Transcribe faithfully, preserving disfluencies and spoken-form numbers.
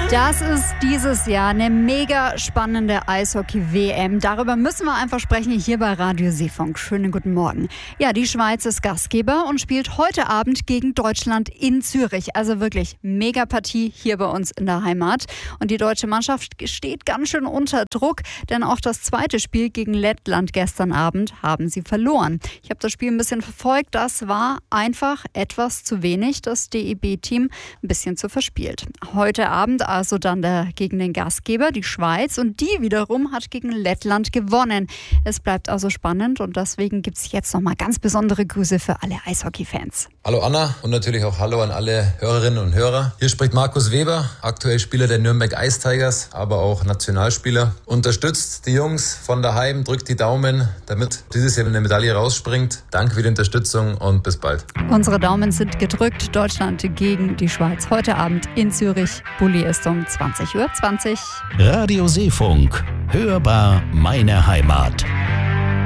Das ist dieses Jahr eine mega spannende Eishockey-W M. Darüber müssen wir einfach sprechen hier bei Radio Seefunk. Schönen guten Morgen. Ja, die Schweiz ist Gastgeber und spielt heute Abend gegen Deutschland in Zürich. Also wirklich mega Partie hier bei uns in der Heimat. Und die deutsche Mannschaft steht ganz schön unter Druck, denn auch das zweite Spiel gegen Lettland gestern Abend haben sie verloren. Ich habe das Spiel ein bisschen verfolgt. Das war einfach etwas zu wenig. Das D E B-Team ein bisschen zu verspielt. Heute Abend also dann der, gegen den Gastgeber, die Schweiz, und die wiederum hat gegen Lettland gewonnen. Es bleibt also spannend und deswegen gibt es jetzt nochmal ganz besondere Grüße für alle Eishockey-Fans. Hallo Anna und natürlich auch Hallo an alle Hörerinnen und Hörer. Hier spricht Markus Weber, aktuell Spieler der Nürnberg Ice Tigers, aber auch Nationalspieler. Unterstützt die Jungs von daheim, drückt die Daumen, damit dieses Jahr eine Medaille rausspringt. Danke für die Unterstützung und bis bald. Unsere Daumen sind gedrückt. Deutschland gegen die Schweiz heute Abend in Zürich. Bulli ist um zwanzig Uhr zwanzig. Radio Seefunk. Hörbar meine Heimat.